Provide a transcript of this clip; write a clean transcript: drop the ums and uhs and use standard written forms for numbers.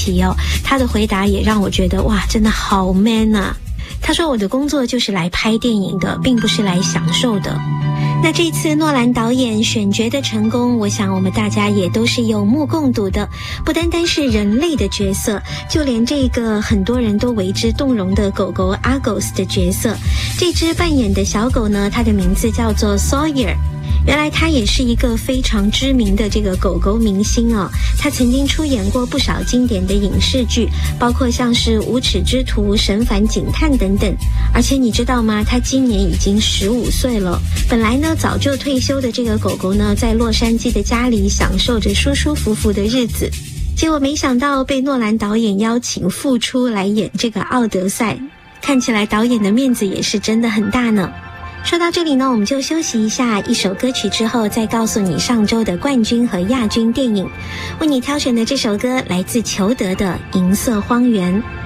题哦。他的回答也让我觉得哇，真的好 man 啊。他说我的工作就是来拍电影的，并不是来享受的。那这次诺兰导演选角的成功，我想我们大家也都是有目共睹的。不单单是人类的角色，就连这个很多人都为之动容的狗狗 Argos 的角色，这只扮演的小狗呢，它的名字叫做 Sawyer。原来他也是一个非常知名的这个狗狗明星哦，他曾经出演过不少经典的影视剧，包括像是《无耻之徒》、《神烦警探》等等。而且你知道吗？他今年已经15岁了。本来呢早就退休的这个狗狗呢，在洛杉矶的家里享受着舒舒服服的日子，结果没想到被诺兰导演邀请复出来演这个奥德赛，看起来导演的面子也是真的很大呢。说到这里呢，我们就休息一下，一首歌曲之后再告诉你上周的冠军和亚军电影。为你挑选的这首歌来自裘德的《银色荒原》。